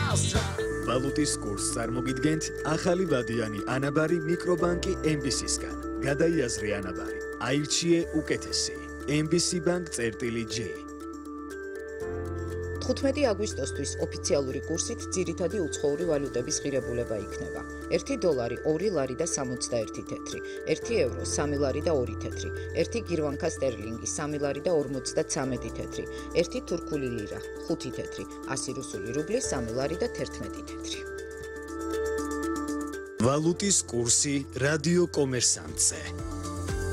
ვალუტის კურსს წარმოგიდგენთ ახალი ვადიანი ანაბარი მიკრობანკი MBC-სგან. გადაიაზრე ანაბარი. აირჩიე უკეთესი. MBC Bank-J. 15 აგვისტოსთვის ოფიციალური კურსით ძირითადი უცხოური ვალუტების ღირებულება იქნება. 1 დოლარი 2 ლარი და 61 თეთრი, 1 ევრო 3 ლარი და 2 თეთრი, 1 გირვანკა სტერლინგი 3 ლარი და 53 თეთრი, 1 თურქული ლირა 5 თეთრი, 100 რუსული რუბლი 3 ლარი და 11 თეთრი. ვალუტის კურსი რადიო კომერსანტზე.